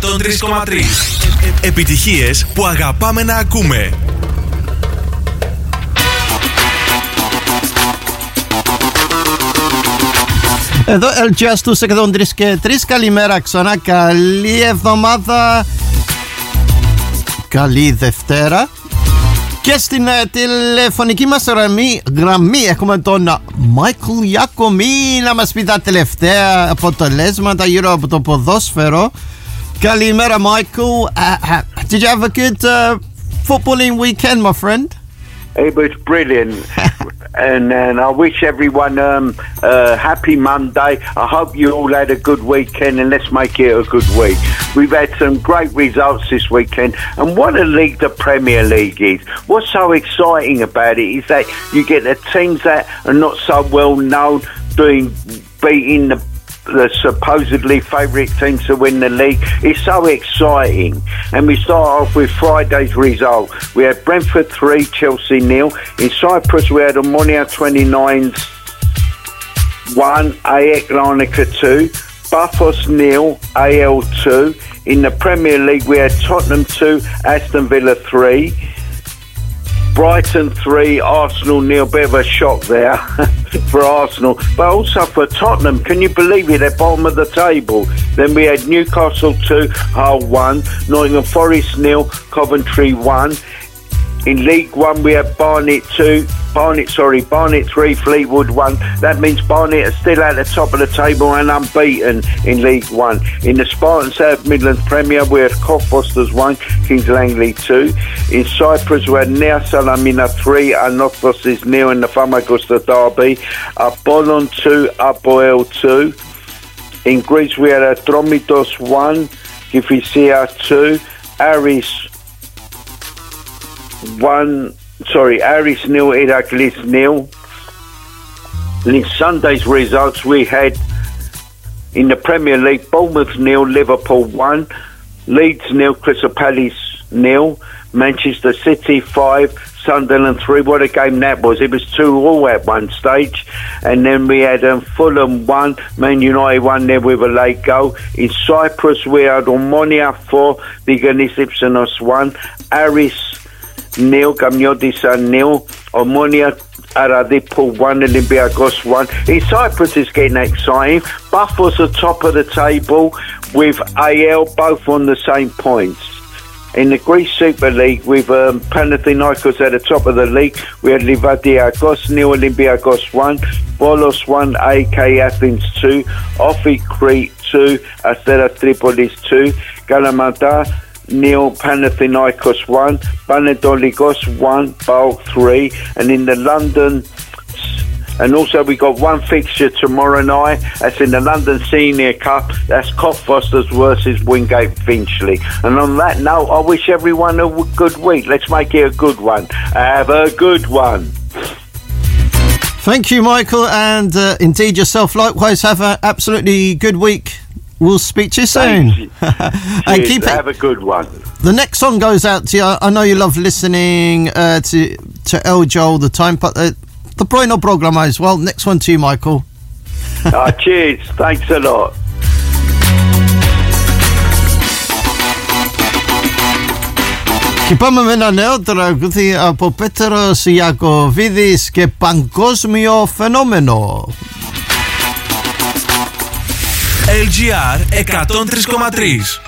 Επιτυχίες που αγαπάμε να ακούμε. Εδώ LGR στους 103 και 3. Καλημέρα ξανά, καλή εβδομάδα, καλή Δευτέρα. Και στην τηλεφωνική μας γραμμή έχουμε τον Μάικλ Ιακωμή να μας πει τα τελευταία αποτελέσματα γύρω από το ποδόσφαιρο. Καλημέρα, Michael. Did you have a good footballing weekend, my friend? It was brilliant. and I wish everyone a happy Monday. I hope you all had a good weekend, and let's make it a good week. We've had some great results this weekend, and what a league the Premier League is. What's so exciting about it is that you get the teams that are not so well known beating the supposedly favourite teams to win the league. It's so exciting. And we start off with Friday's result. We had Brentford 3, Chelsea 0. In Cyprus we had Omonia 29's 1, AEK Larnaca 2, Buffos 0, AL 2. In the Premier League we had Tottenham 2, Aston Villa 3. Brighton 3, Arsenal 0. Bit of a shock there for Arsenal, but also for Tottenham. Can you believe it? They're bottom of the table. Then we had Newcastle 2, Hull 1, Nottingham Forest 0, Coventry 1. In League 1 we had Barnet 3, Fleetwood 1. That means Barnet are still at the top of the table and unbeaten in League 1. In the Spartan South Midlands Premier we had Cockfosters 1, Kings Langley 2. In Cyprus we had Nea Salamina 3, Anorthosis 0 in the Famagusta Derby. Apollon 2, Apoel 2. In Greece we had Atromitos 1, Kifisia 2, Aris 0, Iraklis 0. In Sunday's results we had in the Premier League Bournemouth 0, Liverpool 1, Leeds 0, Crystal Palace 0, Manchester City 5, Sunderland 3. What a game that was. It was 2-2 at one stage. And then we had Fulham 1, Man United 1 there with a late goal. In Cyprus we had Omonia 4, Viganis Ipsanos 1, Aris 0, Kamyotisa 0, Omonia Aradipol 1, Olympiakos 1. In Cyprus it's getting exciting. Buffos are top of the table with AL both on the same points. In the Greece Super League with Panathinaikos at the top of the league, we had Livadiakos 0, Olympiakos 1, Bolos 1, AK Athens 2, Ofi Crete 2, Asteras Tripolis 2, Kalamata 0, Panathinaikos 1, Panetolikos 1, Bulk 3. And in the London, and also we got one fixture tomorrow night. That's in the London Senior Cup. That's Cockfosters versus Wingate Finchley. And on that note, I wish everyone a good week. Let's make it a good one. Have a good one. Thank you, Michael, and indeed yourself likewise. Have an absolutely good week. We'll speak to you soon. And keep it. Have a good one. The next song goes out to you. I know you love listening to LJ all the time, but the πρωινό πρόγραμμα as well. Next one to you, Michael. Cheers. Thanks a lot. Και πάμε με ένα νέο τραγούδι από Πέτρος Ιακωβίδης και Παγκόσμιο Φαινόμενο. LGR 103,3.